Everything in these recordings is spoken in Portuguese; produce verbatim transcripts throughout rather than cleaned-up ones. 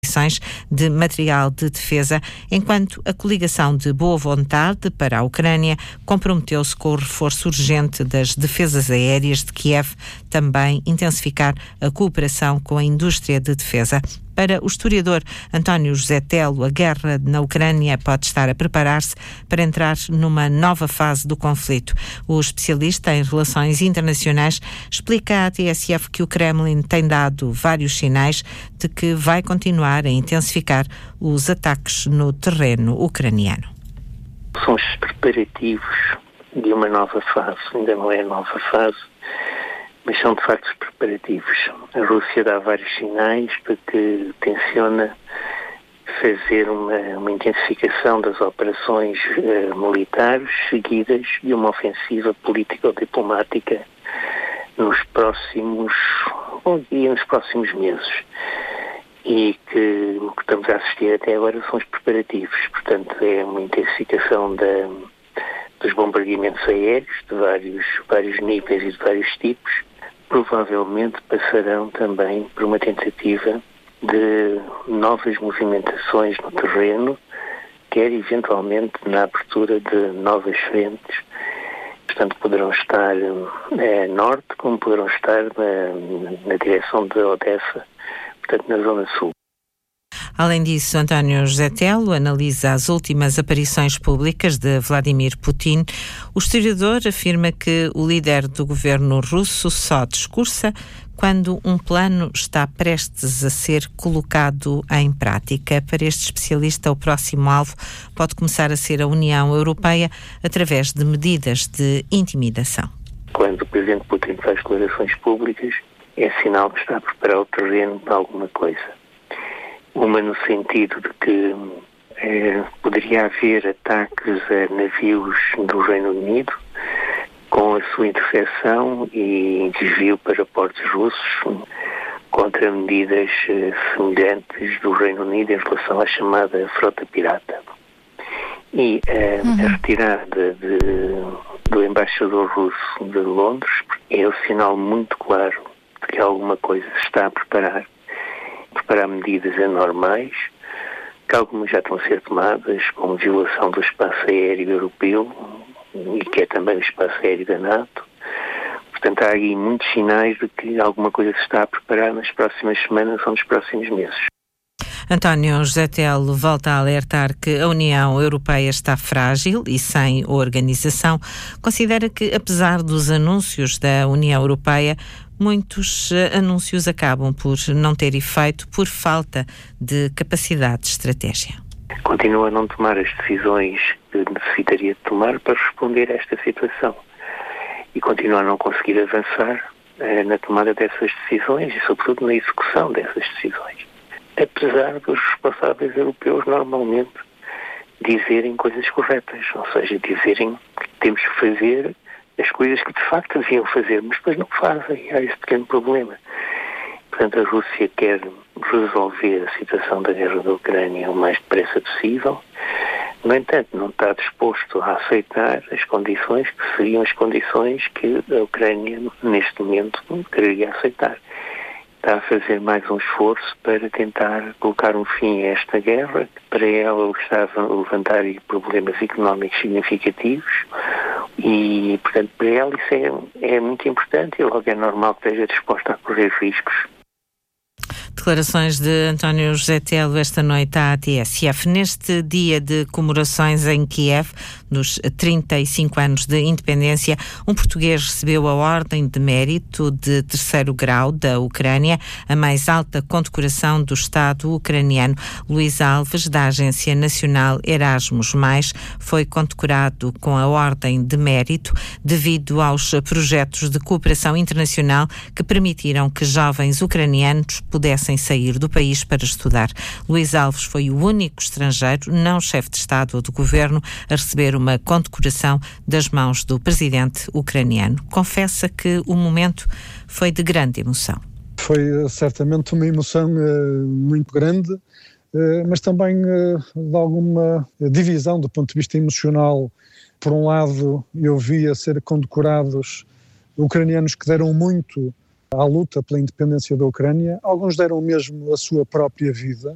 aquisições de material de defesa, enquanto a coligação de boa vontade para a Ucrânia comprometeu-se com o reforço urgente das defesas aéreas de Kiev, também intensificar a cooperação com a indústria de defesa. Para o historiador António José Telo, a guerra na Ucrânia pode estar a preparar-se para entrar numa nova fase do conflito. O especialista em relações internacionais explica à T S F que o Kremlin tem dado vários sinais de que vai continuar a intensificar os ataques no terreno ucraniano. São os preparativos de uma nova fase, ainda não é a nova fase, mas são de facto os preparativos. A Rússia dá vários sinais de que tenciona fazer uma, uma intensificação das operações uh, militares seguidas de uma ofensiva política ou diplomática nos próximos, bom dia, nos próximos meses. E que o que estamos a assistir até agora são os preparativos. Portanto, é uma intensificação da, dos bombardeamentos aéreos de vários, vários níveis e de vários tipos. Provavelmente passarão também por uma tentativa de novas movimentações no terreno, quer eventualmente na abertura de novas frentes. Portanto, poderão estar é, norte, como poderão estar na, na direção de Odessa, portanto, na zona sul. Além disso, António José Telo analisa as últimas aparições públicas de Vladimir Putin. O historiador afirma que o líder do governo russo só discursa quando um plano está prestes a ser colocado em prática. Para este especialista, o próximo alvo pode começar a ser a União Europeia através de medidas de intimidação. Quando o presidente Putin faz declarações públicas, é sinal que está a preparar o terreno para alguma coisa. Uma no sentido de que eh, poderia haver ataques a navios do Reino Unido com a sua interseção e desvio para portos russos contra medidas eh, semelhantes do Reino Unido em relação à chamada frota pirata. E eh, uhum. a retirada de, do embaixador russo de Londres é um sinal muito claro de que alguma coisa se está a preparar. Preparar medidas anormais, que algumas já estão a ser tomadas, como violação do espaço aéreo europeu, e que é também o espaço aéreo da NATO. Portanto, há aí muitos sinais de que alguma coisa se está a preparar nas próximas semanas ou nos próximos meses. António José Telo volta a alertar que a União Europeia está frágil e sem organização. Considera que, apesar dos anúncios da União Europeia, muitos anúncios acabam por não ter efeito por falta de capacidade de estratégia. Continua a não tomar as decisões que necessitaria de tomar para responder a esta situação e continua a não conseguir avançar eh, na tomada dessas decisões e, sobretudo, na execução dessas decisões. Apesar dos responsáveis europeus normalmente dizerem coisas corretas, ou seja, dizerem que temos que fazer as coisas que de facto deviam fazer, mas depois não fazem. Há esse pequeno problema. Portanto, a Rússia quer resolver a situação da guerra da Ucrânia o mais depressa possível. No entanto, não está disposto a aceitar as condições que seriam as condições que a Ucrânia, neste momento, quereria aceitar. Está a fazer mais um esforço para tentar colocar um fim a esta guerra, que para ela está a levantar problemas económicos significativos e, portanto, para ela isso é, é muito importante e logo é normal que esteja disposta a correr riscos. Declarações de António José Telo esta noite à T S F. Neste dia de comemorações em Kiev, nos trinta e cinco anos de independência, um português recebeu a Ordem de Mérito de terceiro grau da Ucrânia, a mais alta condecoração do Estado ucraniano. Luís Alves, da Agência Nacional Erasmus mais, foi condecorado com a Ordem de Mérito devido aos projetos de cooperação internacional que permitiram que jovens ucranianos pudessem sair do país para estudar. Luís Alves foi o único estrangeiro, não chefe de Estado ou de Governo, a receber uma condecoração das mãos do presidente ucraniano. Confessa que o momento foi de grande emoção. Foi certamente uma emoção uh, muito grande, uh, mas também uh, de alguma divisão do ponto de vista emocional. Por um lado, eu via ser condecorados ucranianos que deram muito à luta pela independência da Ucrânia, alguns deram mesmo a sua própria vida,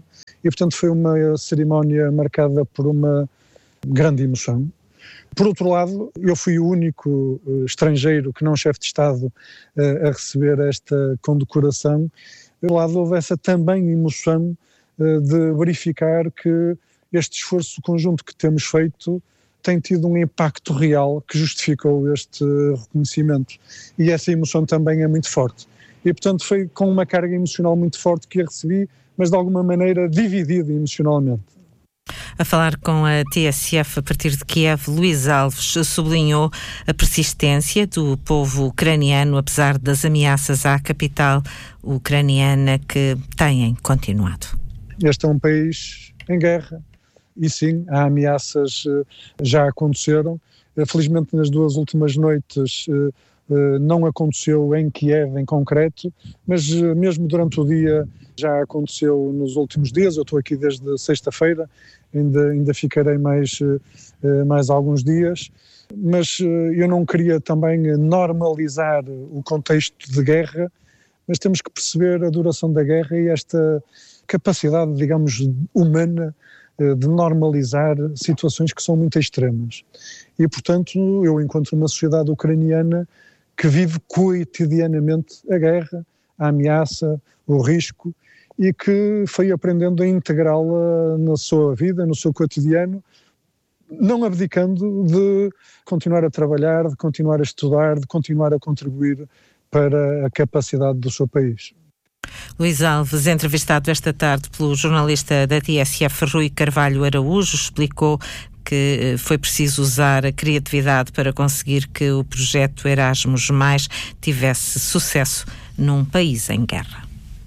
e, portanto, foi uma cerimónia marcada por uma grande emoção. Por outro lado, eu fui o único uh, estrangeiro que não chefe de Estado uh, a receber esta condecoração. Do lado houve essa também emoção uh, de verificar que este esforço conjunto que temos feito tem tido um impacto real que justificou este reconhecimento. E essa emoção também é muito forte. E, portanto, foi com uma carga emocional muito forte que a recebi, mas de alguma maneira dividida emocionalmente. A falar com a T S F a partir de Kiev, Luís Alves sublinhou a persistência do povo ucraniano, apesar das ameaças à capital ucraniana que têm continuado. Este é um país em guerra e sim, há ameaças já aconteceram. Felizmente nas duas últimas noites não aconteceu em Kiev em concreto, mas mesmo durante o dia já aconteceu nos últimos dias. Eu estou aqui desde sexta-feira, ainda, ainda ficarei mais, mais alguns dias, mas eu não queria também normalizar o contexto de guerra, mas temos que perceber a duração da guerra e esta capacidade, digamos, humana de normalizar situações que são muito extremas. E, portanto, eu encontro uma sociedade ucraniana que vive cotidianamente a guerra, a ameaça, o risco, e que foi aprendendo a integrá-la na sua vida, no seu cotidiano, não abdicando de continuar a trabalhar, de continuar a estudar, de continuar a contribuir para a capacidade do seu país. Luís Alves, entrevistado esta tarde pelo jornalista da T S F, Rui Carvalho Araújo, explicou que foi preciso usar a criatividade para conseguir que o projeto Erasmus Mais tivesse sucesso num país em guerra.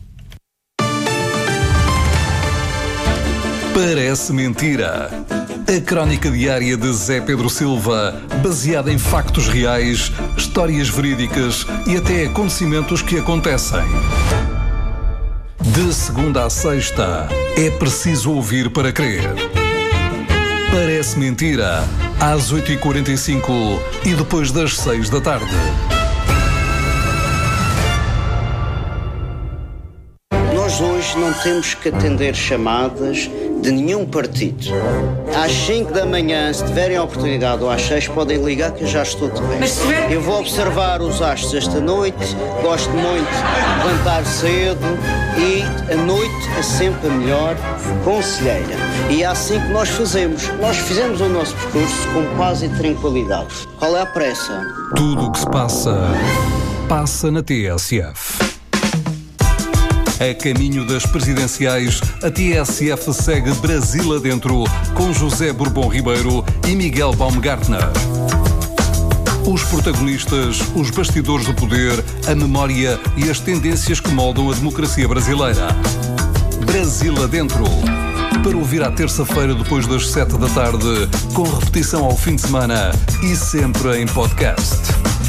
Parece mentira. A crónica diária de Zé Pedro Silva, baseada em factos reais, histórias verídicas e até acontecimentos que acontecem. De segunda a sexta, é preciso ouvir para crer. Parece mentira, às oito e quarenta e cinco e depois das seis da tarde. Nós hoje não temos que atender chamadas de nenhum partido. Às cinco da manhã, se tiverem a oportunidade, ou às seis, podem ligar que eu já estou de bem. Eu vou observar os astros esta noite, gosto muito de levantar cedo e a noite é sempre a melhor conselheira. E é assim que nós fazemos. Nós fizemos o nosso percurso com paz e tranquilidade. Qual é a pressa? Tudo o que se passa, passa na T S F. A caminho das presidenciais, a T S F segue Brasil adentro com José Bourbon Ribeiro e Miguel Baumgartner. Os protagonistas, os bastidores do poder, a memória e as tendências que moldam a democracia brasileira. Brasil adentro. Para ouvir à terça-feira depois das sete da tarde, com repetição ao fim de semana e sempre em podcast.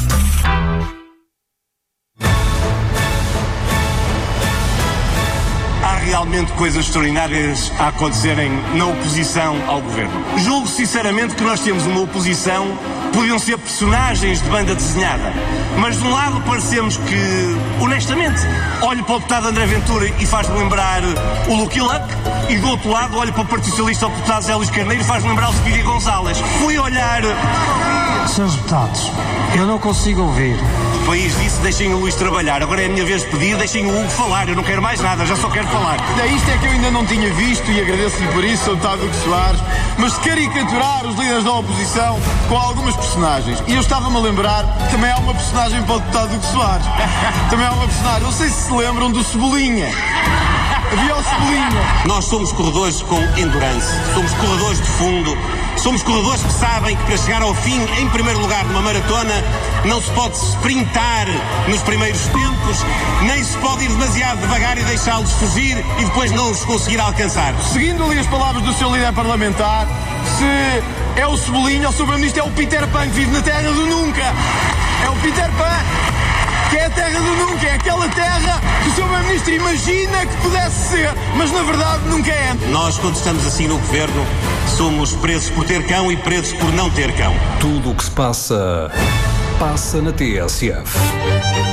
Realmente coisas extraordinárias a acontecerem na oposição ao governo. Julgo sinceramente que nós temos uma oposição, podiam ser personagens de banda desenhada, mas de um lado parecemos que, honestamente, olho para o deputado André Ventura e faz-me lembrar o Lucky Luck, e do outro lado olho para o Partido Socialista, o deputado Zé Luís Carneiro, e faz-me lembrar o Speedy González. Fui olhar... Senhores deputados, eu não consigo ouvir. O país disse, deixem o Luís trabalhar. Agora é a minha vez de pedir, deixem o Hugo falar. Eu não quero mais nada, já só quero falar. Isto é que eu ainda não tinha visto e agradeço-lhe por isso, Sr Deputado Hugo Soares, mas de caricaturar os líderes da oposição com algumas personagens. E eu estava-me a lembrar, também há uma personagem para o Deputado Hugo Soares. Também há uma personagem, não sei se se lembram do Cebolinha. Havia o Cebolinha. Nós somos corredores com endurance, somos corredores de fundo, somos corredores que sabem que para chegar ao fim, em primeiro lugar numa maratona, não se pode sprintar nos primeiros tempos, nem se pode ir demasiado devagar e deixá-los fugir e depois não os conseguir alcançar. Seguindo ali as palavras do seu líder parlamentar, se é o Cebolinha, o seu primeiro-ministro é o Peter Pan que vive na terra do nunca. É o Peter Pan. Que é a terra do nunca, é aquela terra que o seu primeiro-ministro imagina que pudesse ser, mas na verdade nunca é. Nós, quando estamos assim no governo, somos presos por ter cão e presos por não ter cão. Tudo o que se passa, passa na T S F.